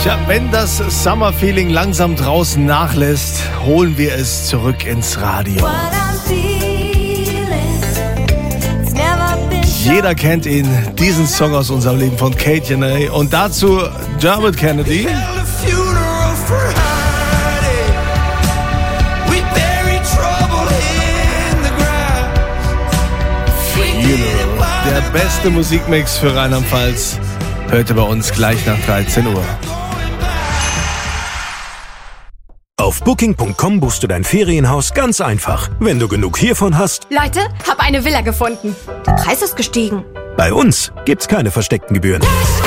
Tja, wenn das Summer-Feeling langsam draußen nachlässt, holen wir es zurück ins Radio. Jeder kennt ihn, diesen Song aus unserem Leben von Kate Janae. Und dazu Dermot Kennedy. Der beste Musikmix für Rheinland-Pfalz. Hört ihr bei uns gleich nach 13 Uhr. Auf Booking.com buchst du dein Ferienhaus ganz einfach, wenn du genug hiervon hast. Leute, hab eine Villa gefunden. Der Preis ist gestiegen. Bei uns gibt's keine versteckten Gebühren.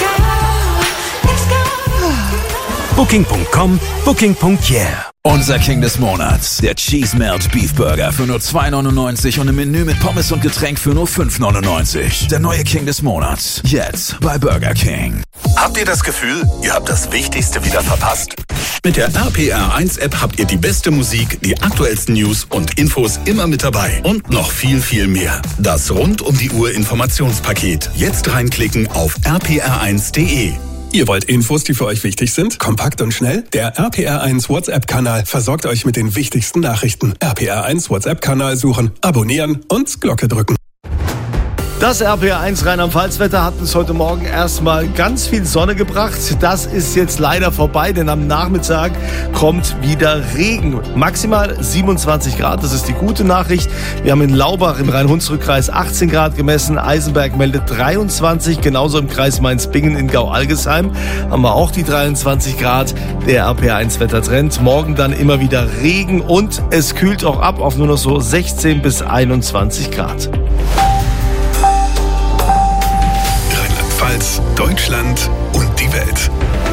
Booking.com, Booking.yeah. Unser King des Monats, der Cheese Melt Beef Burger für nur $2,99 und ein Menü mit Pommes und Getränk für nur $5,99. Der neue King des Monats, jetzt bei Burger King. Habt ihr das Gefühl, ihr habt das Wichtigste wieder verpasst? Mit der RPR1-App habt ihr die beste Musik, die aktuellsten News und Infos immer mit dabei. Und noch viel, viel mehr. Das Rund-um-die-Uhr-Informationspaket. Jetzt reinklicken auf rpr1.de. Ihr wollt Infos, die für euch wichtig sind? Kompakt und schnell? Der RPR1 WhatsApp-Kanal versorgt euch mit den wichtigsten Nachrichten. RPR1 WhatsApp-Kanal suchen, abonnieren und Glocke drücken. Das RPR1 Rheinland-Pfalz-Wetter hat uns heute Morgen erstmal ganz viel Sonne gebracht. Das ist jetzt leider vorbei, denn am Nachmittag kommt wieder Regen. Maximal 27 Grad, das ist die gute Nachricht. Wir haben in Laubach im Rhein-Hunsrück-Kreis 18 Grad gemessen. Eisenberg meldet 23, genauso im Kreis Mainz-Bingen in Gau-Algesheim haben wir auch die 23 Grad. Der RPR1-Wettertrend. Morgen dann immer wieder Regen und es kühlt auch ab auf nur noch so 16 bis 21 Grad. Deutschland und die Welt.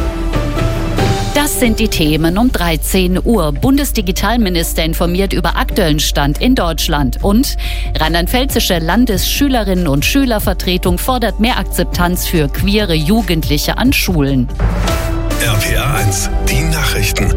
Das sind die Themen um 13 Uhr. Bundesdigitalminister informiert über aktuellen Stand in Deutschland. Und rheinland-pfälzische Landesschülerinnen- und Schülervertretung fordert mehr Akzeptanz für queere Jugendliche an Schulen. RPR1, die Nachrichten.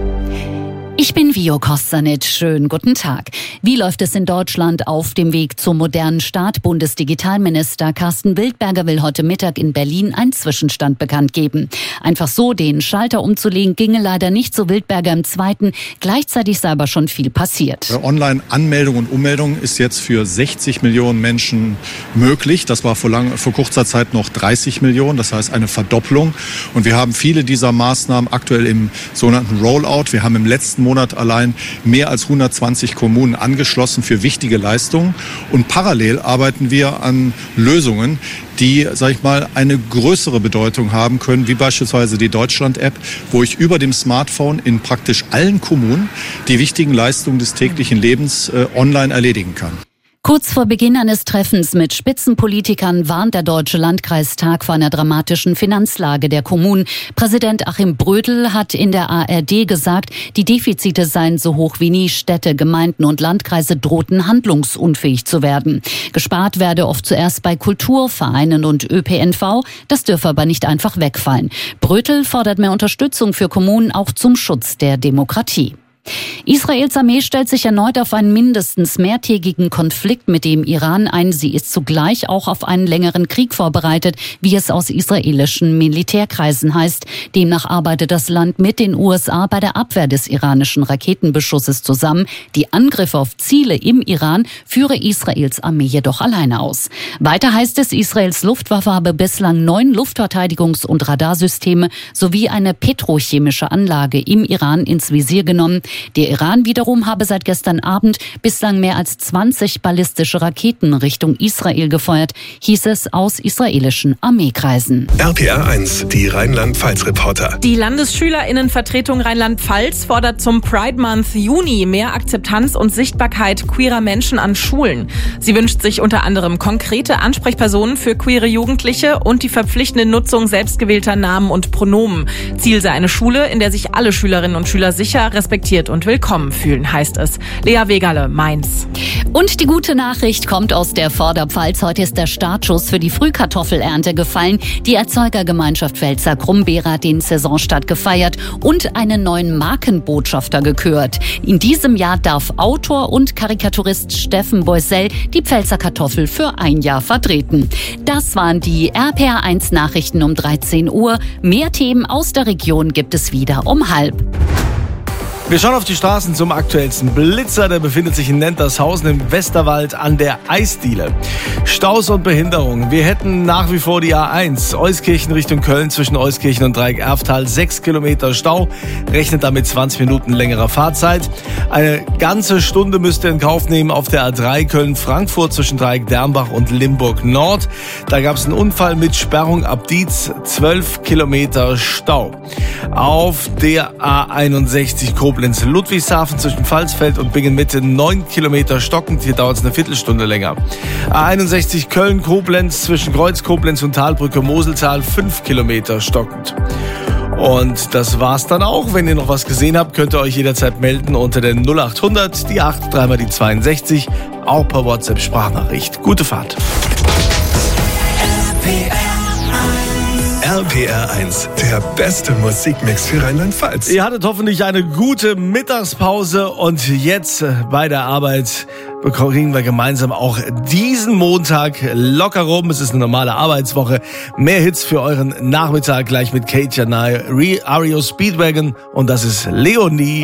Ich bin Vio Kostanic. Schönen guten Tag. Wie läuft es in Deutschland auf dem Weg zum modernen Staat? Bundesdigitalminister Carsten Wildberger will heute Mittag in Berlin einen Zwischenstand bekannt geben. Einfach so den Schalter umzulegen ginge leider nicht, so Wildberger im Zweiten. Gleichzeitig sei aber schon viel passiert. Online-Anmeldung und Ummeldung ist jetzt für 60 Millionen Menschen möglich. Das war vor kurzer Zeit noch 30 Millionen, das heißt eine Verdopplung. Und wir haben viele dieser Maßnahmen aktuell im sogenannten Rollout. Wir haben im letzten Monat allein mehr als 120 Kommunen angeschlossen für wichtige Leistungen. Und parallel arbeiten wir an Lösungen, die, eine größere Bedeutung haben können, wie beispielsweise die Deutschland-App, wo ich über dem Smartphone in praktisch allen Kommunen die wichtigen Leistungen des täglichen Lebens online erledigen kann. Kurz vor Beginn eines Treffens mit Spitzenpolitikern warnt der Deutsche Landkreistag vor einer dramatischen Finanzlage der Kommunen. Präsident Achim Brödel hat in der ARD gesagt, die Defizite seien so hoch wie nie. Städte, Gemeinden und Landkreise drohten handlungsunfähig zu werden. Gespart werde oft zuerst bei Kultur, Vereinen und ÖPNV. Das dürfe aber nicht einfach wegfallen. Brödel fordert mehr Unterstützung für Kommunen auch zum Schutz der Demokratie. Israels Armee stellt sich erneut auf einen mindestens mehrtägigen Konflikt mit dem Iran ein. Sie ist zugleich auch auf einen längeren Krieg vorbereitet, wie es aus israelischen Militärkreisen heißt. Demnach arbeitet das Land mit den USA bei der Abwehr des iranischen Raketenbeschusses zusammen. Die Angriffe auf Ziele im Iran führe Israels Armee jedoch alleine aus. Weiter heißt es, Israels Luftwaffe habe bislang 9 Luftverteidigungs- und Radarsysteme sowie eine petrochemische Anlage im Iran ins Visier genommen. Der Iran wiederum habe seit gestern Abend bislang mehr als 20 ballistische Raketen Richtung Israel gefeuert, hieß es aus israelischen Armeekreisen. RPR1, die Rheinland-Pfalz-Reporter. Die Landesschülerinnenvertretung Rheinland-Pfalz fordert zum Pride Month Juni mehr Akzeptanz und Sichtbarkeit queerer Menschen an Schulen. Sie wünscht sich unter anderem konkrete Ansprechpersonen für queere Jugendliche und die verpflichtende Nutzung selbstgewählter Namen und Pronomen. Ziel sei eine Schule, in der sich alle Schülerinnen und Schüler sicher, respektiert integriert und willkommen fühlen, heißt es. Lea Wegerle, Mainz. Und die gute Nachricht kommt aus der Vorderpfalz. Heute ist der Startschuss für die Frühkartoffelernte gefallen. Die Erzeugergemeinschaft Pfälzer-Krummbeere hat den Saisonstart gefeiert und einen neuen Markenbotschafter gekürt. In diesem Jahr darf Autor und Karikaturist Steffen Boissel die Pfälzer Kartoffel für ein Jahr vertreten. Das waren die RPR1 Nachrichten um 13 Uhr. Mehr Themen aus der Region gibt es wieder um 12:30. Wir schauen auf die Straßen zum aktuellsten Blitzer. Der befindet sich in Nentershausen im Westerwald an der Eisdiele. Staus und Behinderungen. Wir hätten nach wie vor die A1 Euskirchen Richtung Köln zwischen Euskirchen und Dreieck-Erftal 6 Kilometer Stau. Rechnet damit 20 Minuten längerer Fahrzeit. Eine ganze Stunde müsst ihr in Kauf nehmen auf der A3 Köln-Frankfurt zwischen Dreieck-Dermbach und Limburg Nord. Da gab es einen Unfall mit Sperrung ab Dietz, 12 Kilometer Stau. Auf der A61 Koblenz-Ludwigshafen zwischen Pfalzfeld und Bingen-Mitte 9 Kilometer stockend. Hier dauert es eine Viertelstunde länger. A61 Köln-Koblenz zwischen Kreuz-Koblenz und Talbrücke Moseltal 5 Kilometer stockend. Und das war's dann auch. Wenn ihr noch was gesehen habt, könnt ihr euch jederzeit melden unter der 0800, die 8, 3 mal die 62, auch per WhatsApp-Sprachnachricht. Gute Fahrt. RPR1, der beste Musikmix für Rheinland-Pfalz. Ihr hattet hoffentlich eine gute Mittagspause und jetzt bei der Arbeit kriegen wir gemeinsam auch diesen Montag locker rum. Es ist eine normale Arbeitswoche. Mehr Hits für euren Nachmittag gleich mit Kate Janai, REO Speedwagon und das ist Leonie.